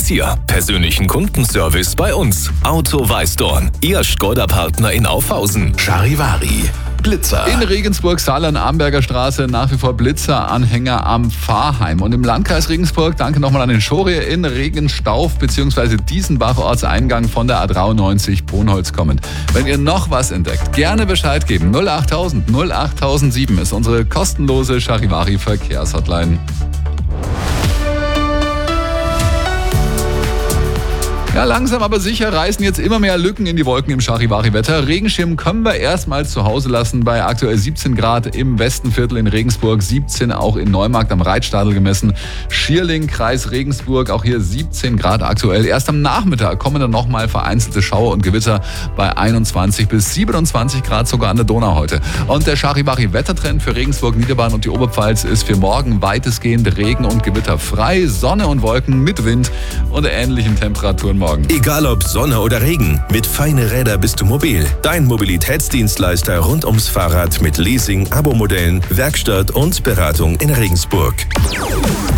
Offizier. Persönlichen Kundenservice bei uns. Auto Weißdorn, Ihr Škoda-Partner in Aufhausen. Charivari. Blitzer. In Regensburg, Saarland-Amberger Straße, nach wie vor Blitzer-Anhänger am Pfarrheim. Und im Landkreis Regensburg, danke nochmal an den Schorie, in Regenstauf bzw. Diesenbach Ortseingang von der A93 Ponholz kommend. Wenn ihr noch was entdeckt, gerne Bescheid geben. 08000 08007 ist unsere kostenlose Charivari-Verkehrshotline. Ja, langsam aber sicher reißen jetzt immer mehr Lücken in die Wolken im Charivari-Wetter. Regenschirm können wir erstmal zu Hause lassen bei aktuell 17 Grad im Westenviertel in Regensburg, 17 auch in Neumarkt am Reitstadel gemessen. Schierling, Kreis Regensburg, auch hier 17 Grad aktuell. Erst am Nachmittag kommen dann nochmal vereinzelte Schauer und Gewitter bei 21 bis 27 Grad sogar an der Donau heute. Und der Charivari-Wettertrend für Regensburg, Niederbayern und die Oberpfalz ist für morgen weitestgehend Regen und Gewitter frei, Sonne und Wolken mit Wind und ähnlichen Temperaturen morgen. Egal ob Sonne oder Regen, mit Feine Räder bist du mobil. Dein Mobilitätsdienstleister rund ums Fahrrad mit Leasing, Abo-Modellen, Werkstatt und Beratung in Regensburg.